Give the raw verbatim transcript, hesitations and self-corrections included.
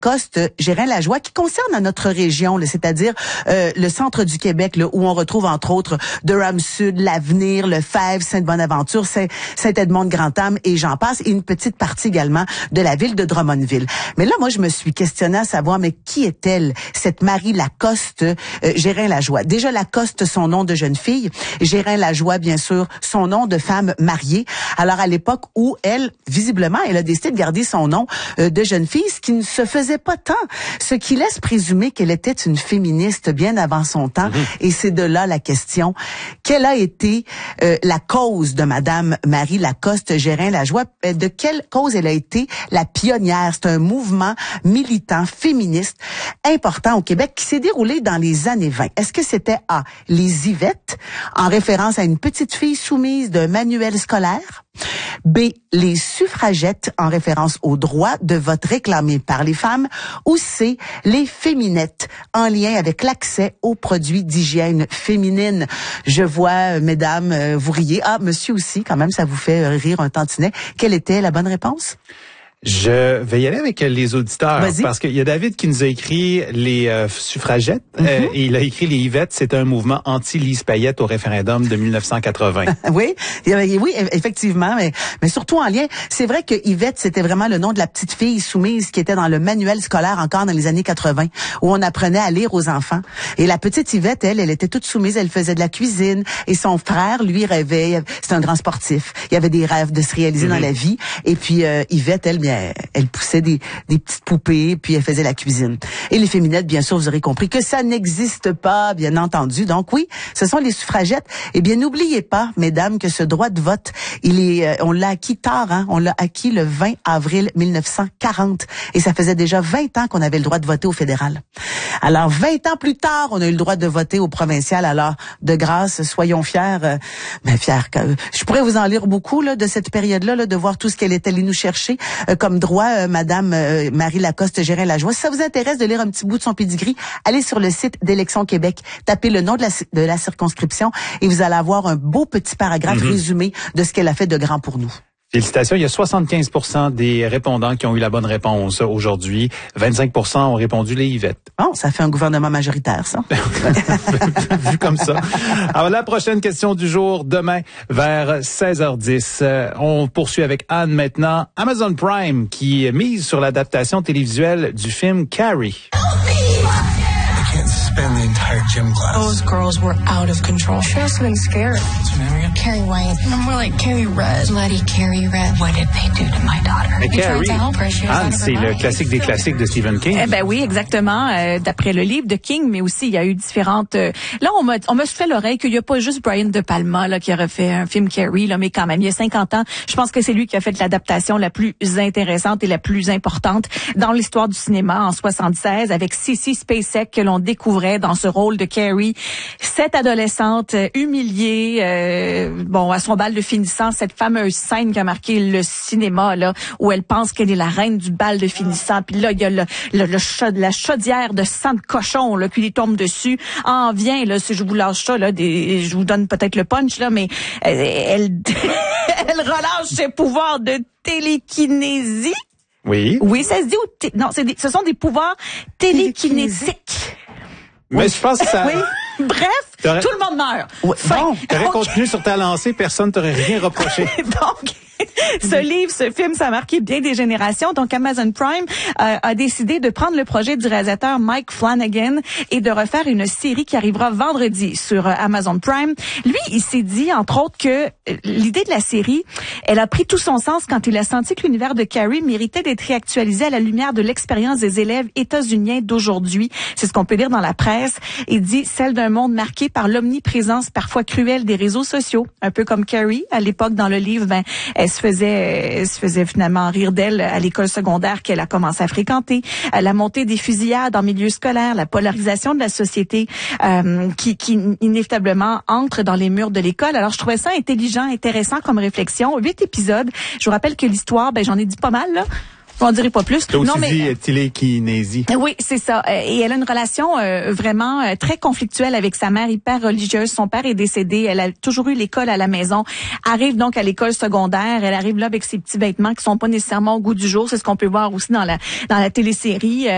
Lacoste Gérin-Lajoie, qui concerne notre région, là, c'est-à-dire euh, le centre du Québec, là, où on retrouve entre autres Durham-Sud, l'Avenir, Lefebvre, Sainte-Bonaventure, Saint-Edmond-de-Grantham et j'en passe, et une petite partie également de la ville de Drummondville. Mais là, moi, je me suis questionnée à savoir, mais qui est-elle, cette Marie Lacoste euh, Gérin-Lajoie? Déjà, Lacoste, son nom de jeune fille, Gérin-Lajoie, bien sûr, son nom de femme mariée. Alors, à l'époque où elle, visiblement, elle a décidé de garder son nom euh, de jeune fille, ce qui ne se faisait pas tant, ce qui laisse présumer qu'elle était une féministe bien avant son temps. Mmh. Et c'est de là la question. Quelle a été euh, la cause de Madame Marie Lacoste Gérin-Lajoie? De quelle cause elle a été la pionnière? C'est un mouvement militant féministe important au Québec qui s'est déroulé dans les années vingt. Est-ce que c'était A, les Yvettes, en référence à une petite fille soumise d'un manuel scolaire? B, les suffragettes, en référence au droit de vote réclamé par les femmes? Ou C, les féminettes, en lien avec l'accès aux produits d'hygiène féminine? Je vois, mesdames, vous riez. Ah, monsieur aussi, quand même, ça vous fait rire un tantinet. Quelle était la bonne réponse? Je vais y aller avec les auditeurs. Vas-y. Parce qu'il y a David qui nous a écrit les euh, suffragettes mm-hmm. euh, et il a écrit les Yvettes. C'est un mouvement anti-Lise Payette au référendum de dix-neuf cent quatre-vingt. oui, oui, effectivement, mais, mais surtout en lien. C'est vrai que Yvette, c'était vraiment le nom de la petite fille soumise qui était dans le manuel scolaire encore dans les années quatre-vingt, où on apprenait à lire aux enfants. Et la petite Yvette, elle, elle était toute soumise, elle faisait de la cuisine. Et son frère, lui, rêvait, c'était un grand sportif. Il avait des rêves de se réaliser mm-hmm. dans la vie. Et puis euh, Yvette, elle, bien, elle poussait des, des petites poupées, puis elle faisait la cuisine. Et les féminettes, bien sûr, vous aurez compris que ça n'existe pas, bien entendu. Donc oui, ce sont les suffragettes. Eh bien, n'oubliez pas, mesdames, que ce droit de vote, il est, euh, on l'a acquis tard, hein. On l'a acquis le vingt avril mille neuf cent quarante. Et ça faisait déjà vingt ans qu'on avait le droit de voter au fédéral. Alors, vingt ans plus tard, on a eu le droit de voter au provincial. Alors, de grâce, soyons fiers. Euh, ben, fiers. Euh, je pourrais vous en lire beaucoup, là, de cette période-là, là, de voir tout ce qu'elle est allée nous chercher euh, comme droit. Euh, Madame euh, Marie Lacoste Gérin-Lajoie. Si ça vous intéresse de lire un petit bout de son pédigree, allez sur le site d'Élections Québec, tapez le nom de la, de la circonscription et vous allez avoir un beau petit paragraphe mm-hmm. résumé de ce qu'elle a fait de grand pour nous. Félicitations. Il y a soixante-quinze pour cent des répondants qui ont eu la bonne réponse aujourd'hui. vingt-cinq pour cent ont répondu les Yvettes. Bon, ça fait un gouvernement majoritaire, ça. Vu comme ça. Alors, la prochaine question du jour, demain, vers seize heures dix. Euh, on poursuit avec Anne maintenant. Amazon Prime qui mise sur l'adaptation télévisuelle du film Carrie. Spend the entire gym class. Those girls were out of control. She must have been scared. What's her name again? Carrie White. No, more like Carrie Red. Bloody Carrie Red. What did they do to my daughter? Mais Carrie, Anne, c'est le classique des classiques de Stephen King. Eh ben oui, exactement. Euh, d'après le livre de King, mais aussi il y a eu différentes. Euh, là, on m'a, on m'a fait l'oreille qu'il y a pas juste Brian De Palma là qui aurait fait un film Carrie, là, mais quand même, il y a cinquante ans, je pense que c'est lui qui a fait l'adaptation la plus intéressante et la plus importante dans l'histoire du cinéma en soixante-seize, avec Sissy Spacek que l'on découvrait dans ce rôle de Carrie, cette adolescente humiliée, euh, bon, à son bal de finissant, cette fameuse scène qui a marqué le cinéma, là, où elle pense qu'elle est la reine du bal de finissant, puis là, il y a le, le, le cha- la chaudière de sang de cochon, là, qui lui tombe dessus. En vient, là, si je vous lâche ça, là, des, je vous donne peut-être le punch, là, mais elle, elle, elle relâche ses pouvoirs de télékinésie. Oui. Oui, ça se dit, ou t- non, c'est des, ce sont des pouvoirs télékinésiques. Mais oui. je pense que ça... Oui. Bref, t'aurais... tout le monde meurt. Ouais, bon, t'aurais okay. continué sur ta lancée, personne t'aurait rien reproché. Donc, ce livre, ce film, ça a marqué bien des générations. Donc, Amazon Prime euh, a décidé de prendre le projet du réalisateur Mike Flanagan et de refaire une série qui arrivera vendredi sur euh, Amazon Prime. Lui, il s'est dit, entre autres, que euh, l'idée de la série, elle a pris tout son sens quand il a senti que l'univers de Carrie méritait d'être réactualisé à la lumière de l'expérience des élèves états-uniens d'aujourd'hui. C'est ce qu'on peut lire dans la presse. Il dit, celle d'un monde marqué par l'omniprésence parfois cruelle des réseaux sociaux. Un peu comme Carrie, à l'époque, dans le livre, ben, elle se faisait, elle se faisait finalement rire d'elle à l'école secondaire qu'elle a commencé à fréquenter, la montée des fusillades en milieu scolaire, la polarisation de la société euh, qui, qui inévitablement entre dans les murs de l'école. Alors, je trouvais ça intelligent, intéressant comme réflexion. Huit épisodes. Je vous rappelle que l'histoire, ben, j'en ai dit pas mal, là. Je n'en dirai pas plus. T'as aussi non, mais, dit télékinésie. Oui, c'est ça. Et elle a une relation euh, vraiment euh, très conflictuelle avec sa mère, hyper religieuse. Son père est décédé. Elle a toujours eu l'école à la maison. Arrive donc à l'école secondaire. Elle arrive là avec ses petits vêtements qui sont pas nécessairement au goût du jour. C'est ce qu'on peut voir aussi dans la dans la télésérie. Euh,